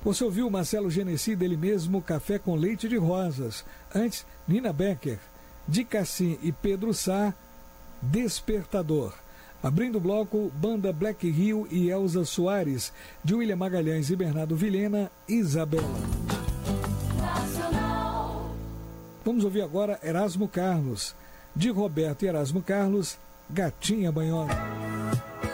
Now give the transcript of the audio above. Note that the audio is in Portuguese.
Você ouviu Marcelo Genesi, dele mesmo, Café com Leite de Rosas. Antes, Nina Becker, Di Cassim e Pedro Sá, Despertador. Abrindo o bloco, banda Black Hill e Elza Soares, de William Magalhães e Bernardo Vilhena, Isabela. Nacional. Vamos ouvir agora Erasmo Carlos, de Roberto e Erasmo Carlos, Gatinha Banhosa.